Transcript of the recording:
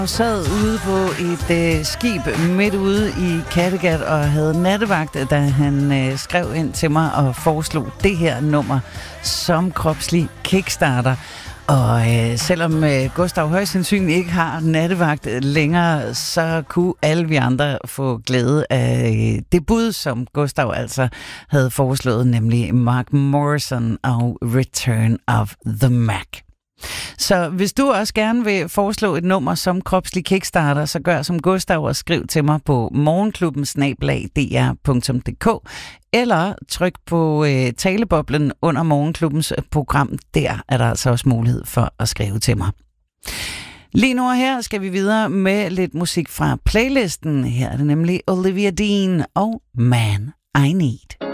Jeg sad ude på et skib midt ude i Kattegat og havde nattevagt, da han skrev ind til mig og foreslog det her nummer som kropslig kickstarter. Og selvom Gustav højst sandsynligt ikke har nattevagt længere, så kunne alle vi andre få glæde af det bud, som Gustav altså havde foreslået, nemlig Mark Morrison og Return of the Mac. Så hvis du også gerne vil foreslå et nummer som kropslig kickstarter, så gør som Gustav og skriv til mig på morgenklubben@dr.dk eller tryk på taleboblen under Morgenklubbens program. Der er der altså også mulighed for at skrive til mig. Lige nu her skal vi videre med lidt musik fra playlisten. Her er det nemlig Olivia Dean og Man I Need.